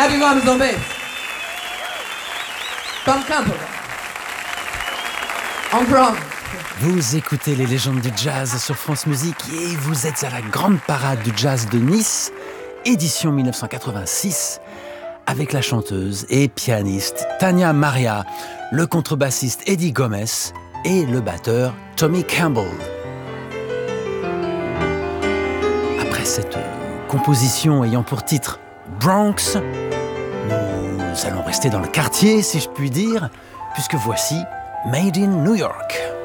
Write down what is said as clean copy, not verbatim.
Abby Mom on bass. Tom Campbell. On drums. Vous écoutez les légendes du jazz sur France Musique et vous êtes à la grande parade du jazz de Nice, édition 1986, avec la chanteuse et pianiste Tania Maria, le contrebassiste Eddie Gomez et le batteur Tommy Campbell. Après cette composition ayant pour titre Bronx, nous allons rester dans le quartier, si je puis dire, puisque voici Made in New York.